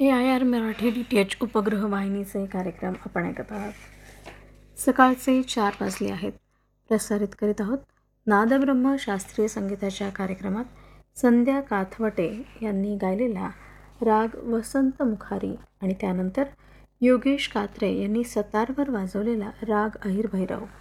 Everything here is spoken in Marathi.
AIR मराठी DTH उपग्रह वाहिनीचे कार्यक्रम आपण ऐकत आहात. सकाळचे 4 वाजले आहेत. प्रसारित करीत आहोत नादब्रह्म शास्त्रीय संगीताच्या कार्यक्रमात संध्या काथवटे यांनी गायलेला राग वसंत मुखारी आणि त्यानंतर योगेश कात्रे यांनी सतारवर वाजवलेला राग अहिर भैरव.